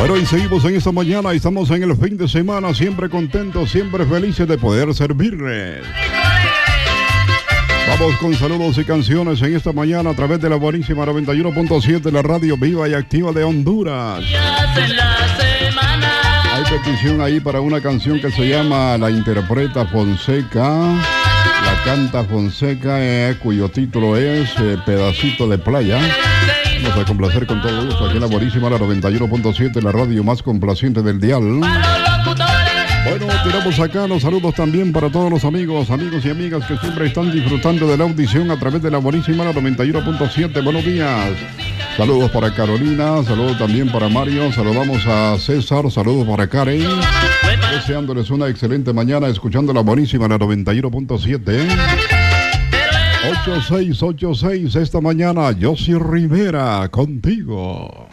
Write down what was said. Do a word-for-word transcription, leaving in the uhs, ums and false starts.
Bueno, y seguimos en esta mañana, y estamos en el fin de semana, siempre contentos, siempre felices de poder servirles. Vamos con saludos y canciones en esta mañana a través de la buenísima noventa y uno punto siete, la radio viva y activa de Honduras. Hay petición ahí para una canción que se llama La Interpreta Fonseca. La canta Fonseca, eh, cuyo título es eh, Pedacito de Playa. Vamos a complacer con todo gusto aquí en la buenísima, la noventa y uno punto siete, la radio más complaciente del dial. Bueno, tiramos acá los saludos también para todos los amigos, amigos y amigas que siempre están disfrutando de la audición a través de la buenísima, la noventa y uno punto siete. Buenos días. Saludos para Carolina, saludos también para Mario, saludamos a César, saludos para Karen. Deseándoles una excelente mañana escuchando la buenísima, la noventa y uno punto siete. ocho seis ocho seis esta mañana, Josy Rivera, contigo.